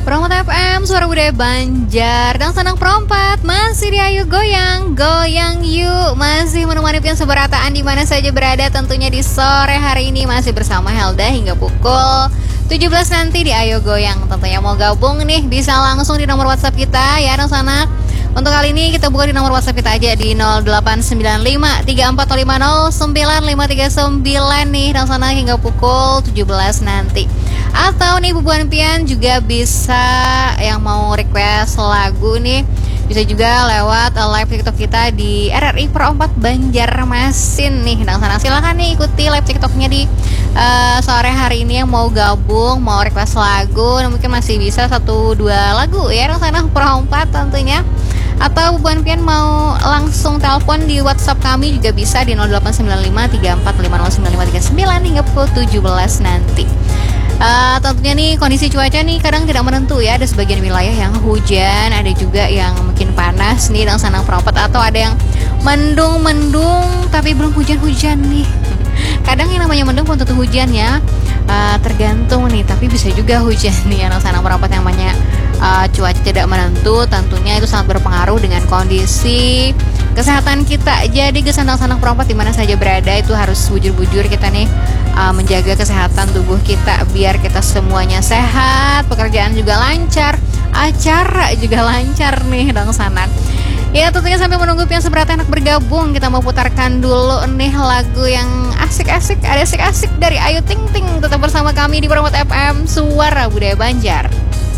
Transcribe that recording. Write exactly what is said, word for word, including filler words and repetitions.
Promote F M, suara budaya Banjar dan senang perompat masih di Ayo Goyang, goyang yuk. Masih menemani pian seberataan di mana saja berada, tentunya di sore hari ini masih bersama Helda hingga pukul tujuh belas nanti di Ayo Goyang. Tentunya mau gabung nih bisa langsung di nomor WhatsApp kita ya anak-anak. Untuk kali ini kita buka di nomor WhatsApp kita aja di nol delapan sembilan lima tiga empat nol lima nol sembilan lima tiga sembilan nih dan sana hingga pukul tujuh belas nanti. Atau nih bubuan pian juga bisa yang mau request lagu nih bisa juga lewat live TikTok kita di R R I Perompat Banjarmasin nih. Dan sana silakan nih ikuti live TikToknya di uh, sore hari ini yang mau gabung, mau request lagu, nah, mungkin masih bisa satu dua lagu ya. Dan sana Perompat tentunya. Atau bubuan pian mau langsung telepon di WhatsApp kami juga bisa di nol delapan sembilan lima tiga empat lima nol sembilan lima tiga sembilan hingga pukul tujuh belas nanti. Uh, tentunya nih kondisi cuaca nih kadang tidak menentu ya. Ada sebagian wilayah yang hujan, ada juga yang mungkin panas nih dan sanang perompat, atau ada yang mendung-mendung tapi belum hujan-hujan nih. Kadang yang namanya mendung pun tentu hujan ya, uh, tergantung nih, tapi bisa juga hujan nih anak sanang perompat yang namanya uh, cuaca tidak menentu. Tentunya itu sangat berpengaruh dengan kondisi kesehatan kita. Jadi kesanang-sanang perompat di mana saja berada itu harus bujur-bujur kita nih uh, menjaga kesehatan tubuh kita biar kita semuanya sehat, pekerjaan juga lancar, acara juga lancar nih dong sanak. Ya tentunya sampai menunggu pian seberapa enak bergabung, kita mau putarkan dulu nih lagu yang asik-asik, ada asik-asik dari Ayu Ting Ting. Tetap bersama kami di Promote F M, suara budaya Banjar.